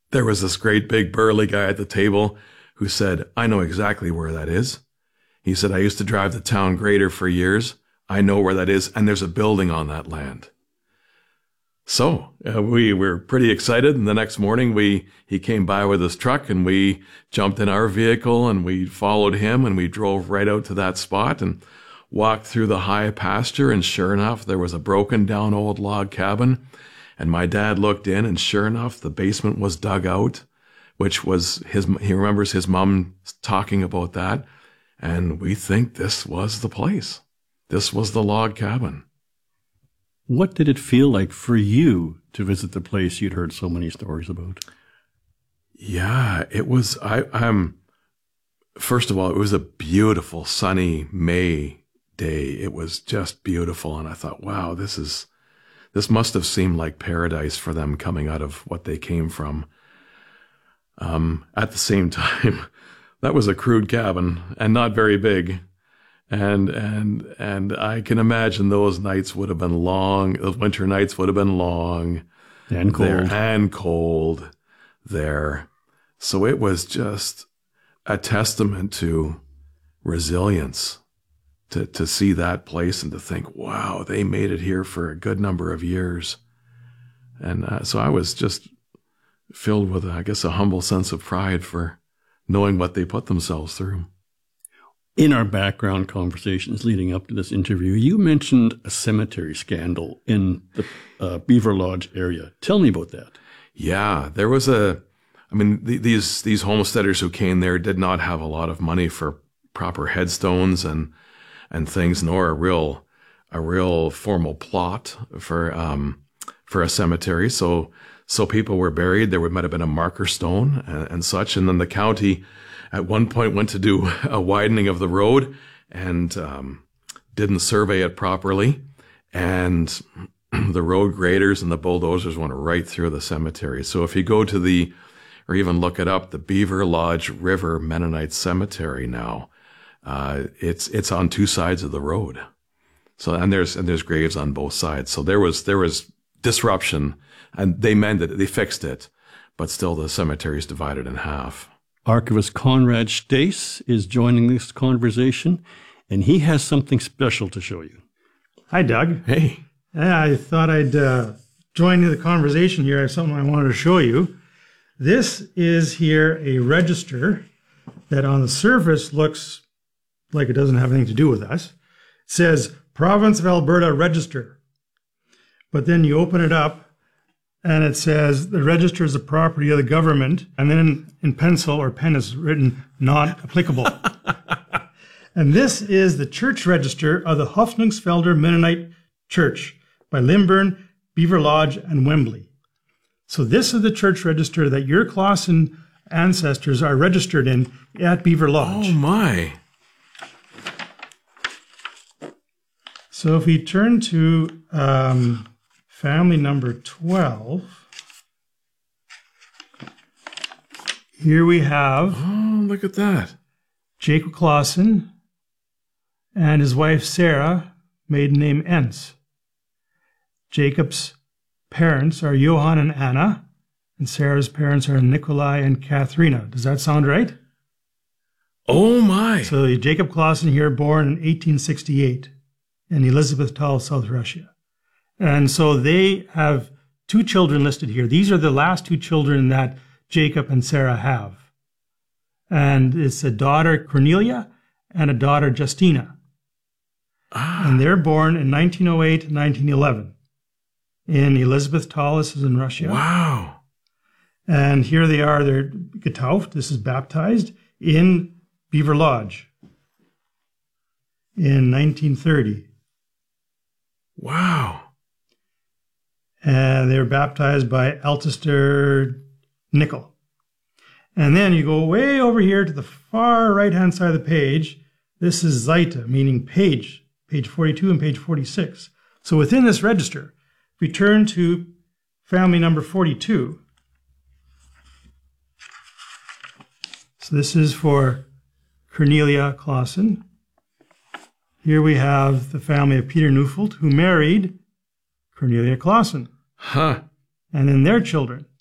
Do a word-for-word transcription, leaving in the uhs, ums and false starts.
there was this great big burly guy at the table who said, I know exactly where that is. He said, I used to drive the town grader for years. I know where that is, and there's a building on that land. So uh, we were pretty excited, and the next morning we he came by with his truck, and we jumped in our vehicle, and we followed him, and we drove right out to that spot and walked through the high pasture, and sure enough, there was a broken down old log cabin, and my dad looked in, and sure enough, the basement was dug out, which was his, he remembers his mom talking about that, and we think this was the place. This was the log cabin. What did it feel like for you to visit the place you'd heard so many stories about? Yeah, it was, I, I'm, first of all, it was a beautiful sunny May day. It was just beautiful. And I thought, wow, this is, this must have seemed like paradise for them coming out of what they came from. Um, at the same time, that was a crude cabin and not very big. And, and, and I can imagine those nights would have been long. Those winter nights would have been long and cold there, and cold there. So it was just a testament to resilience to, to see that place and to think, wow, they made it here for a good number of years. And uh, so I was just filled with, I guess, a humble sense of pride for knowing what they put themselves through. In our background conversations leading up to this interview, you mentioned a cemetery scandal in the uh, Beaver Lodge area. Tell me about that. Yeah, there was a, I mean, th- these these homesteaders who came there did not have a lot of money for proper headstones and and things, nor a real a real formal plot for um for a cemetery. So so people were buried. There would might have been a marker stone and, and such, and then the county at one point went to do a widening of the road and um, didn't survey it properly. And the road graders and the bulldozers went right through the cemetery. So if you go to the, or even look it up, the Beaver Lodge River Mennonite Cemetery now, uh, it's it's on two sides of the road. So and there's and there's graves on both sides. So there was there was disruption, and they mended it, they fixed it, but still the cemetery is divided in half. Archivist Conrad Stace is joining this conversation, and he has something special to show you. Hi, Doug. Hey. Yeah, I thought I'd uh, join in the conversation here. I have something I wanted to show you. This is here a register that on the surface looks like it doesn't have anything to do with us. It says Province of Alberta Register. But then you open it up, and it says the register is the property of the government. And then in, in pencil or pen is written not applicable. And this is the church register of the Hoffnungsfelder Mennonite Church by Limburn, Beaver Lodge, and Wembley. So this is the church register that your Clausen ancestors are registered in at Beaver Lodge. Oh, my. So if we turn to um, family number twelve, here we have Oh, look at that. Jacob Clausen and his wife Sarah, maiden name Entz. Jacob's parents are Johann and Anna, and Sarah's parents are Nikolai and Katharina. Does that sound right? Oh, my. So Jacob Clausen here, born in eighteen sixty-eight in Elizabethtal, South Russia. And so they have two children listed here. These are the last two children that Jacob and Sarah have. And it's a daughter, Cornelia, and a daughter, Justina. Ah. And they're born in nineteen oh eight and nineteen eleven in Elizabethtal, this is in Russia. Wow. And here they are, they're getauft, this is baptized, in Beaver Lodge in nineteen thirty. Wow. And they were baptized by Altister Nickel. And then you go way over here to the far right-hand side of the page. This is Zaita, meaning page, page forty-two and page forty-six. So within this register, if we turn to family number forty-two. So this is for Cornelia Clausen. Here we have the family of Peter Neufeld, who married Cornelia Clausen. Huh. And then their children.